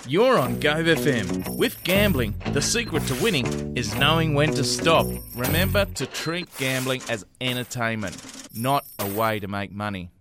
You're on Gove FM. With gambling, the secret to winning is knowing when to stop. Remember to treat gambling as entertainment, not a way to make money.